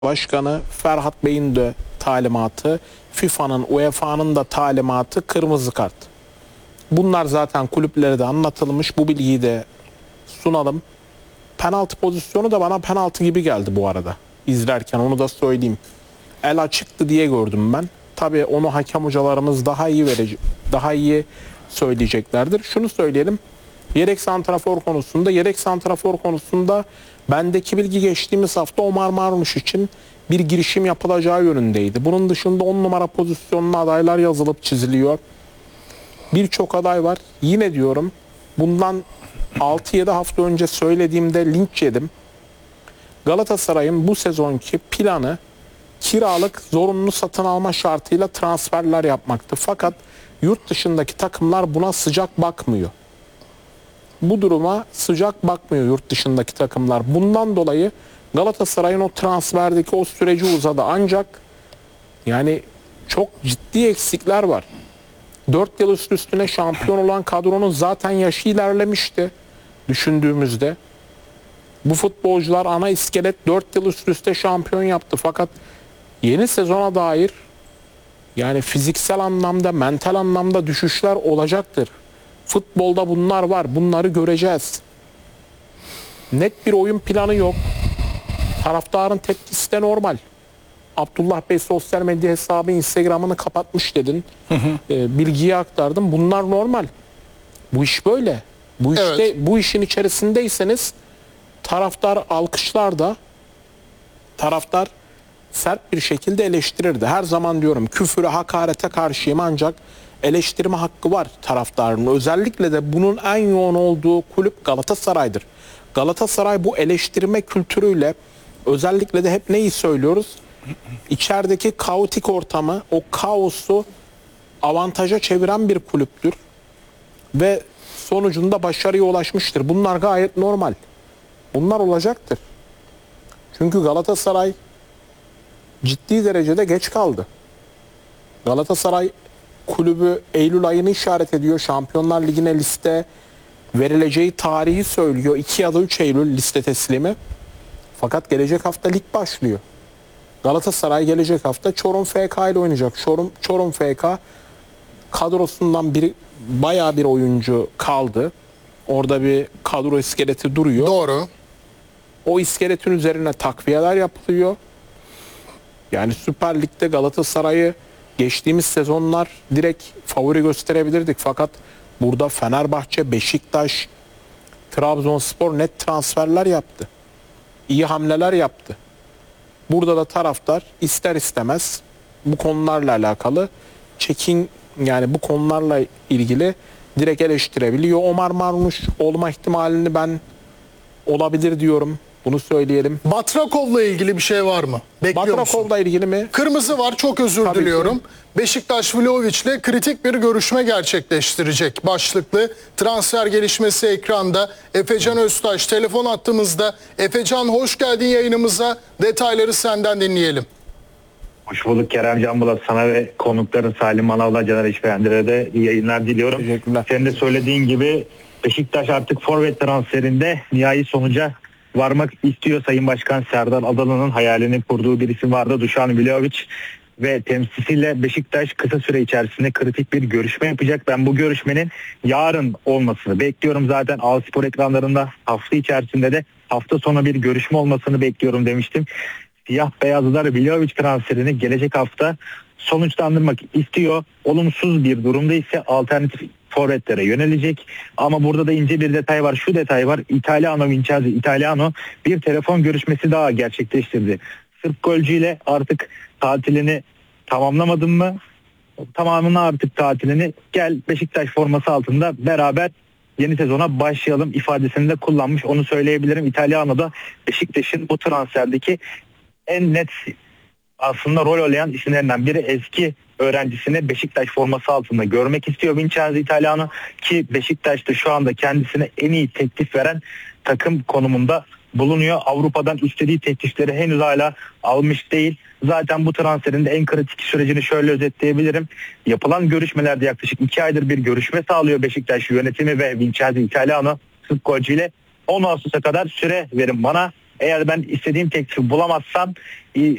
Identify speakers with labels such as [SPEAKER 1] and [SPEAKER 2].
[SPEAKER 1] Başkanı Ferhat Bey'in de talimatı, FIFA'nın, UEFA'nın da talimatı kırmızı kart. Bunlar zaten kulüplere de anlatılmış. Bu bilgiyi de sunalım. Penaltı pozisyonu da bana penaltı gibi geldi bu arada. İzlerken onu da söyleyeyim. El açıktı diye gördüm ben. Tabii onu hakem hocalarımız daha iyi söyleyeceklerdir. Şunu söyleyelim. Yedek santrafor konusunda bendeki bilgi geçtiğimiz hafta Omar Marmuş için bir girişim yapılacağı yönündeydi. Bunun dışında 10 numara pozisyonuna adaylar yazılıp çiziliyor. Birçok aday var. Yine diyorum, bundan 6-7 hafta önce söylediğimde linç yedim. Galatasaray'ın bu sezonki planı kiralık zorunlu satın alma şartıyla transferler yapmaktı. Fakat yurt dışındaki takımlar buna sıcak bakmıyor. Bu duruma sıcak bakmıyor yurt dışındaki takımlar. Bundan dolayı Galatasaray'ın o transferdeki o süreci uzadı. Ancak yani çok ciddi eksikler var. 4 yıl üst üstüne şampiyon olan kadronun zaten yaşı ilerlemişti düşündüğümüzde. Bu futbolcular ana iskelet 4 yıl üst üste şampiyon yaptı. Fakat yeni sezona dair yani fiziksel anlamda, mental anlamda düşüşler olacaktır. Futbolda bunlar var. Bunları göreceğiz. Net bir oyun planı yok. Taraftarın tepkisi de normal. Abdullah Bey sosyal medya hesabı Instagram'ını kapatmış dedin. Bilgiyi aktardım. Bunlar normal. Bu iş böyle. Bu işin içerisindeyseniz taraftar alkışlar da taraftar sert bir şekilde eleştirirdi. Her zaman diyorum, küfüre, hakarete karşıyım, ancak eleştirme hakkı var taraftarın. Özellikle de bunun en yoğun olduğu kulüp Galatasaray'dır. Galatasaray bu eleştirme kültürüyle, özellikle de hep neyi söylüyoruz? İçerideki kaotik ortamı, o kaosu avantaja çeviren bir kulüptür. Ve sonucunda başarıya ulaşmıştır. Bunlar gayet normal. Bunlar olacaktır. Çünkü Galatasaray ciddi derecede geç kaldı. Galatasaray kulübü Eylül ayını işaret ediyor. Şampiyonlar Ligi'ne liste verileceği tarihi söylüyor. 2 ya da 3 Eylül liste teslimi. Fakat gelecek hafta lig başlıyor. Galatasaray gelecek hafta Çorum FK ile oynayacak. Çorum FK kadrosundan bayağı bir oyuncu kaldı. Orada bir kadro iskeleti duruyor.
[SPEAKER 2] Doğru.
[SPEAKER 1] O iskeletin üzerine takviyeler yapılıyor. Yani Süper Lig'de Galatasaray'ı geçtiğimiz sezonlar direkt favori gösterebilirdik. Fakat burada Fenerbahçe, Beşiktaş, Trabzonspor net transferler yaptı. İyi hamleler yaptı. Burada da taraftar ister istemez bu konularla alakalı yani bu konularla ilgili direkt eleştirebiliyor. Omar Marmuş olma ihtimalini ben olabilir diyorum. Bunu söyleyelim.
[SPEAKER 2] Batrakov'la ilgili bir şey var mı? Bekliyor
[SPEAKER 1] Batrakov'la ilgili mi?
[SPEAKER 2] Kırmızı var, çok özür
[SPEAKER 1] Tabii
[SPEAKER 2] diliyorum.
[SPEAKER 1] ki.
[SPEAKER 2] Beşiktaş Vlahovic'le kritik bir görüşme gerçekleştirecek başlıklı transfer gelişmesi ekranda. Efecan Öztaş telefon attığımızda. Efecan, hoş geldin yayınımıza. Detayları senden dinleyelim.
[SPEAKER 3] Hoş bulduk Kerem Canbulat, sana ve konukların Salim Manav'la Caner İşbeyendir'e de iyi yayınlar diliyorum.
[SPEAKER 1] Teşekkürler.
[SPEAKER 3] Senin de söylediğin gibi Beşiktaş artık forvet transferinde nihai sonuca varmak istiyor. Sayın Başkan Serdar Adalı'nın hayalini kurduğu bir isim vardı, Dušan Vlahović, ve temsilciyle Beşiktaş kısa süre içerisinde kritik bir görüşme yapacak. Ben bu görüşmenin yarın olmasını bekliyorum. Zaten A-Spor ekranlarında hafta içerisinde de hafta sonu bir görüşme olmasını bekliyorum demiştim. Siyah beyazlılar Vlahović transferini gelecek hafta sonuçlandırmak istiyor. Olumsuz bir durumda ise alternatif forvetlere yönelecek. Ama burada da ince bir detay var. Şu detay var. Italiano bir telefon görüşmesi daha gerçekleştirdi. Sırp golcü ile artık tatilini tamamlamadın mı? Tamamını artık tatilini, gel Beşiktaş forması altında beraber yeni sezona başlayalım ifadesini de kullanmış. Onu söyleyebilirim. Italiano da Beşiktaş'ın bu transferdeki en net aslında rol oynayan isimlerinden biri. Eski öğrencisini Beşiktaş forması altında görmek istiyor Vincenzo Italiano, ki Beşiktaş'ta şu anda kendisine en iyi teklif veren takım konumunda bulunuyor. Avrupa'dan istediği teklifleri henüz hala almış değil. Zaten bu transferin de en kritik sürecini şöyle özetleyebilirim. Yapılan görüşmelerde yaklaşık 2 aydır bir görüşme sağlıyor Beşiktaş yönetimi ve Vincenzo Italiano Sırp golcü ile. 10 Ağustos'a kadar süre verin bana. Eğer ben istediğim teklifi bulamazsam